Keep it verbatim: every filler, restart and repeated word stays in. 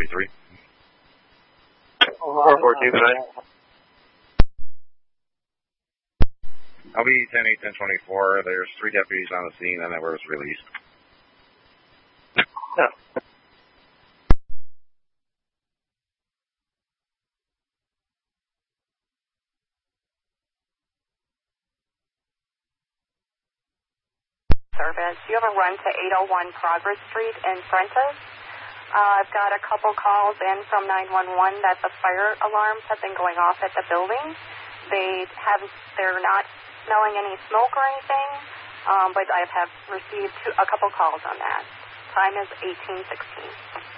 forty-three. four two, good night. I'll be ten eight ten twenty-four. There's three deputies on the scene, and that was released. Yeah. Service. You have a run to eight oh one Progress Street in Frentis. Uh, I've got a couple calls in from nine one one that the fire alarms have been going off at the building. They have, they're not smelling any smoke or anything, um, but I have received two, a couple calls on that. Time is eighteen sixteen.